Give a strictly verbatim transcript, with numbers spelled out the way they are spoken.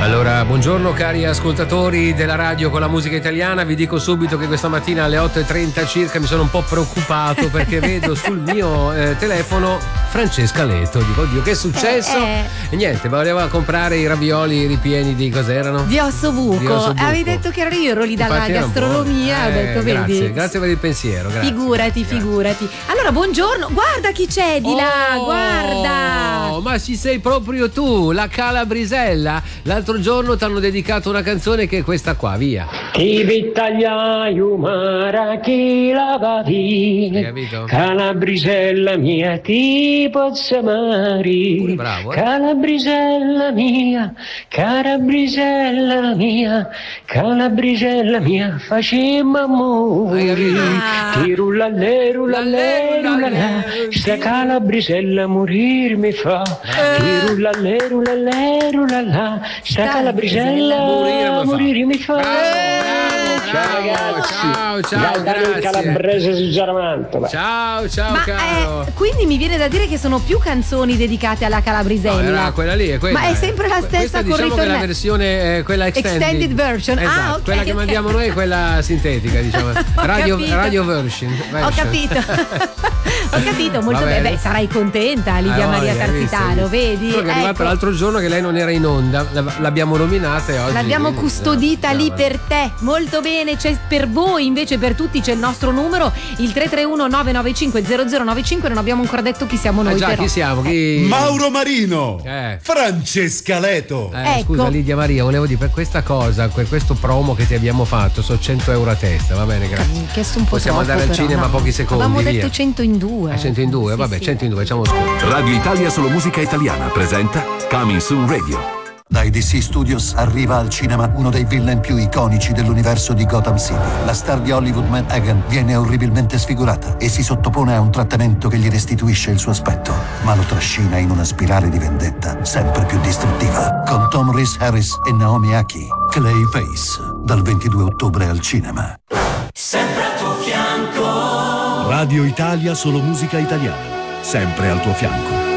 Allora, buongiorno cari ascoltatori della radio con la musica italiana. Vi dico subito che questa mattina alle otto e trenta circa mi sono un po' preoccupato perché vedo sul mio eh, telefono Francesca Leto. Dico, oddio, che è successo? Eh. E niente, voleva comprare i ravioli ripieni di cos'erano? Di ossobuco. Di ossobuco. Avevi detto che ero io, ero lì dalla Infatti era un po'- gastronomia. eh, ho detto, vedi. Grazie, grazie per il pensiero. Grazie. Figurati, Grazie. figurati. Allora, buongiorno. Guarda chi c'è di là, Oh, guarda. ma ci sei proprio tu, la Calabrisella. L'altro giorno ti hanno dedicato una canzone che è questa qua, via. Ti pittagliaio mara chi lavati, Hai capito? Calabrisella mia ti posso amare. Pure bravo, eh? Calabrisella mia, Calabrisella mia, Calabrisella mia, facemmo Hai amore. capito? Ah. Ti rullallè, rullallè, rullallè, sta Calabrisella morir mi fa. Ti rullallè, rullallè, rullallà, sta Calabrisella Morire morire mi mi fa. fa. Bravo, Ciao bravo, ragazzi, ciao, ciao, Gaetano il grazie. calabrese su Giaramantova. Ciao, ciao Ma caro. eh, quindi mi viene da dire che sono più canzoni dedicate alla No, Calabrisella. era quella lì, è quella. Ma è sempre la Que- stessa questa, con diciamo che è la ritornello. versione eh, quella extended. Extended version. Ah, Esatto, ok, quella che ok. mandiamo noi è quella sintetica, diciamo. Radio, capito. radio version, Ho version. capito. Ho capito, molto Va bene. bene. Beh, sarai contenta, Lidia Eh, Maria voglia, hai visto, Tarzitano, hai visto. vedi? Solo che è arrivato Ecco. l'altro giorno che lei non era in onda, la- l'abbiamo nominata e oggi. L'abbiamo quindi, custodita no, lì no, per te, molto bene. C'è per voi, invece per tutti c'è il nostro numero, il tre tre uno nove nove cinque zero zero nove cinque. Non abbiamo ancora detto chi siamo noi, Ah già, però. chi siamo? Chi... Mauro Marino, Eh. Francesca Leto. Eh, Ecco. Scusa Lidia Maria, volevo dire per questa cosa, per questo promo che ti abbiamo fatto, sono cento euro a testa, va bene, grazie. Mi ha chiesto un po' Possiamo troppo, andare al però, cinema no. pochi secondi. Avevamo via. detto cento in due. Ah, cento in due, Sì, vabbè, sì. cento in due, facciamo sconto. Radio Italia Solo Musica Italiana presenta Coming Soon Radio. Dai D C Studios arriva al cinema uno dei villain più iconici dell'universo di Gotham City. La star di Hollywood Matt Hagen viene orribilmente sfigurata e si sottopone a un trattamento che gli restituisce il suo aspetto, ma lo trascina in una spirale di vendetta sempre più distruttiva. Con Tom Rhys Harris e Naomi Aki, Clayface, dal ventidue ottobre al cinema. Sempre al tuo fianco. Radio Italia Solo Musica Italiana, sempre al tuo fianco.